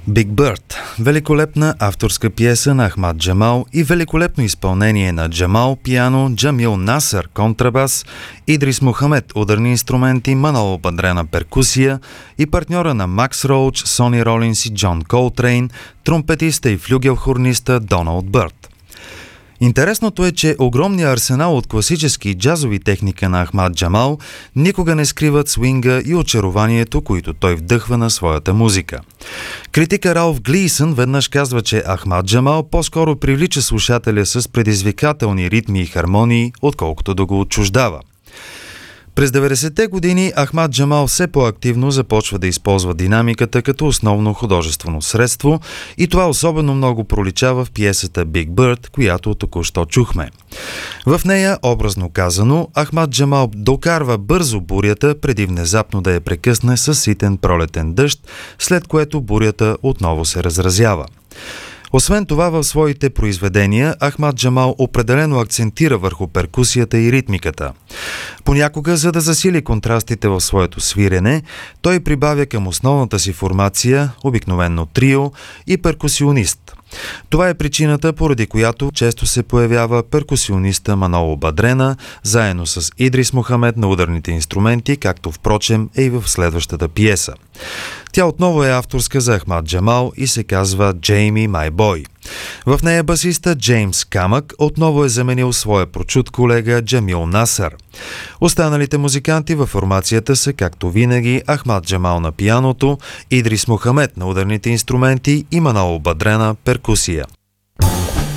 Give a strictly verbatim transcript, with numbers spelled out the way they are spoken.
Big Bird – великолепна авторска пиеса на Ахмад Джамал и великолепно изпълнение на Джамал пиано, Джамил Насър контрабас, Идрис Мухамед ударни инструменти, Маноло Бадрена перкусия и партньора на Макс Роуч, Сони Ролинс и Джон Колтрейн, тромпетиста и флюгел-хорниста Доналд Бърт. Интересното е, че огромният арсенал от класически и джазови техника на Ахмад Джамал никога не скриват свинга и очарованието, които той вдъхва на своята музика. Критика Ралф Глийсън веднъж казва, че Ахмад Джамал по-скоро привлича слушателя с предизвикателни ритми и хармонии, отколкото да го отчуждава. През деветдесетте години Ахмад Джамал все по-активно започва да използва динамиката като основно художествено средство и това особено много проличава в пиесата Big Bird, която току-що чухме. В нея, образно казано, Ахмад Джамал докарва бързо бурята, преди внезапно да я прекъсне със ситен пролетен дъжд, след което бурята отново се разразява. Освен това, в своите произведения Ахмад Джамал определено акцентира върху перкусията и ритмиката. Понякога, за да засили контрастите в своето свирене, той прибавя към основната си формация, обикновено трио, и перкусионист. Това е причината, поради която често се появява перкусиониста Маноло Бадрена, заедно с Идрис Мухамед на ударните инструменти, както впрочем е и в следващата пиеса. Тя отново е авторска за Ахмад Джамал и се казва Джейми Май Бой. В нея басиста Джеймс Камък отново е заменил своя прочут колега Джамил Насър. Останалите музиканти във формацията са, както винаги, Ахмад Джамал на пианото, Идрис Мухамед на ударните инструменти и Маноло Бадрена перкусия.